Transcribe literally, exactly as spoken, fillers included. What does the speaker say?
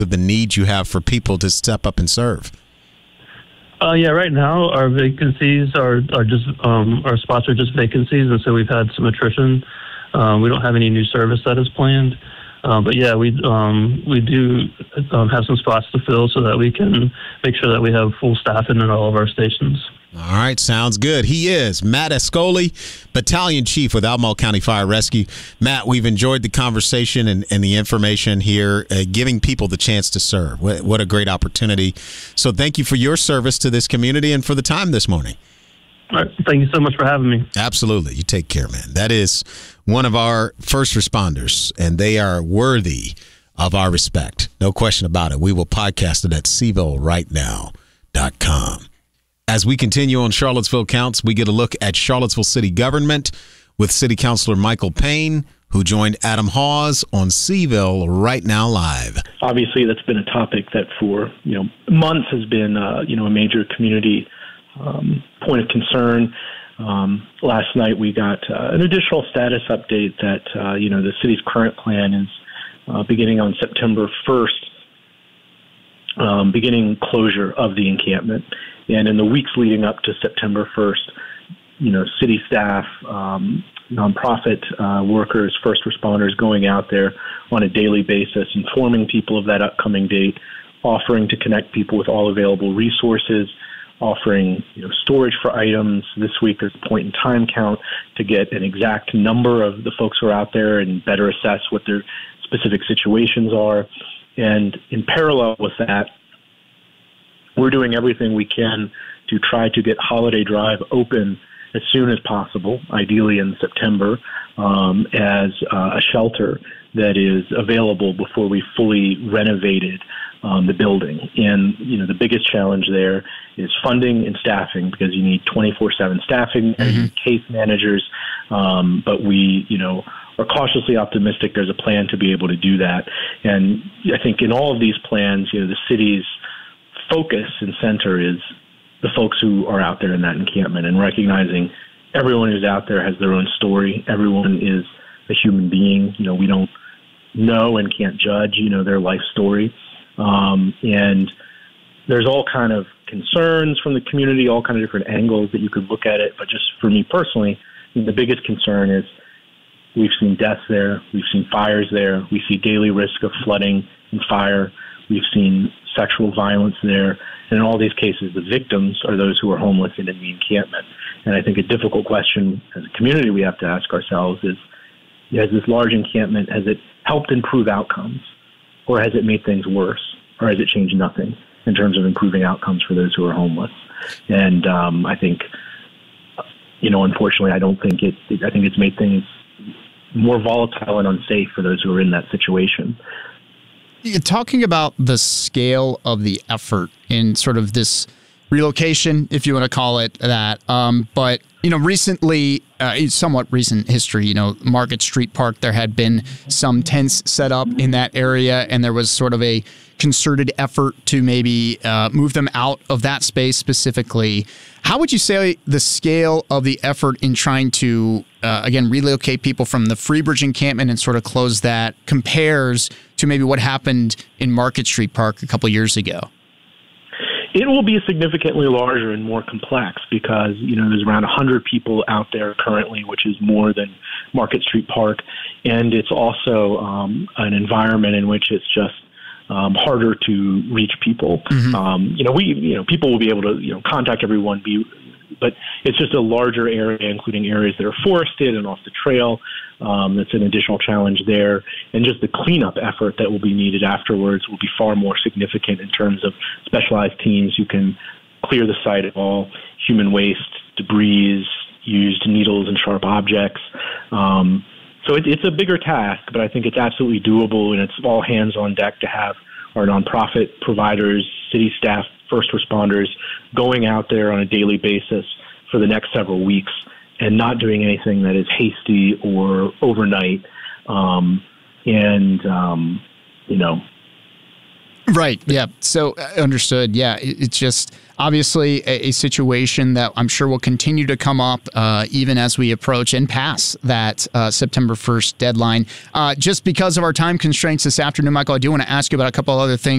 the need you have for people to step up and serve? Uh, yeah, right now our vacancies are, are just, um, our spots are just vacancies, and so we've had some attrition. Um, we don't have any new service that is planned. Uh, but yeah, we um, we do um, have some spots to fill so that we can make sure that we have full staffing in all of our stations. All right, sounds good. He is Matt Ascoli, Battalion Chief with Albemarle County Fire Rescue. Matt, we've enjoyed the conversation and, and the information here, uh, giving people the chance to serve. What, what a great opportunity. So thank you for your service to this community and for the time this morning. All right, thank you so much for having me. Absolutely. You take care, man. That is one of our first responders, and they are worthy of our respect. No question about it. We will podcast it at Seville Right Now dot com. As we continue on Charlottesville Counts, we get a look at Charlottesville City government with City Councilor Michael Payne, who joined Adam Hawes on Seville Right Now Live. Obviously, that's been a topic that for you know months has been uh, you know a major community um, point of concern. Um, last night we got uh, an additional status update that uh, you know the city's current plan is uh, beginning on September first, um, beginning closure of the encampment. And in the weeks leading up to September first, you know, city staff, um, nonprofit uh, workers, first responders going out there on a daily basis, informing people of that upcoming date, offering to connect people with all available resources, offering you know, storage for items. This week there's a point in time count to get an exact number of the folks who are out there and better assess what their specific situations are. And in parallel with that, we're doing everything we can to try to get Holiday Drive open as soon as possible, ideally in September, um, as uh, a shelter that is available before we fully renovated um, the building. And, you know, the biggest challenge there is funding and staffing, because you need twenty-four seven staffing and mm-hmm. case managers. Um, but we, you know, are cautiously optimistic there's a plan to be able to do that. And I think in all of these plans, you know, the city's focus and center is the folks who are out there in that encampment, and recognizing everyone who's out there has their own story. Everyone is a human being. You know, we don't know and can't judge, you know, their life story. Um, and there's all kind of concerns from the community, all kind of different angles that you could look at it. But just for me personally, I mean, the biggest concern is we've seen deaths there. We've seen fires there. We see daily risk of flooding and fire. We've seen sexual violence there. And in all these cases, the victims are those who are homeless and in the encampment. And I think a difficult question as a community we have to ask ourselves is, has this large encampment, has it helped improve outcomes? Or has it made things worse? Or has it changed nothing in terms of improving outcomes for those who are homeless? And um, I think, you know, unfortunately, I don't think it, I think it's made things more volatile and unsafe for those who are in that situation. You're talking about the scale of the effort in sort of this relocation, if you want to call it that. Um, but, you know, recently, uh, somewhat recent history, you know, Market Street Park, there had been some tents set up in that area, and there was sort of a concerted effort to maybe uh, move them out of that space specifically. How would you say the scale of the effort in trying to, uh, again, relocate people from the Freebridge encampment and sort of close that compares to maybe what happened in Market Street Park a couple years ago? It will be significantly larger and more complex because, you know, there's around one hundred people out there currently, which is more than Market Street Park. And it's also um, an environment in which it's just Um, harder to reach people. Mm-hmm. Um, you know, we, you know, people will be able to, you know, contact everyone, be, but it's just a larger area, including areas that are forested and off the trail. Um, that's an additional challenge there. And just the cleanup effort that will be needed afterwards will be far more significant in terms of specialized teams who can clear the site of all human waste, debris, used needles and sharp objects. Um, So it, it's a bigger task, but I think it's absolutely doable, and it's all hands on deck to have our nonprofit providers, city staff, first responders going out there on a daily basis for the next several weeks and not doing anything that is hasty or overnight. Um, and, um, you know, Right. Yeah. So uh, understood. Yeah. It, it's just obviously a, a situation that I'm sure will continue to come up uh, even as we approach and pass that uh, September first deadline. Uh, just because of our time constraints this afternoon, Michael, I do want to ask you about a couple other things.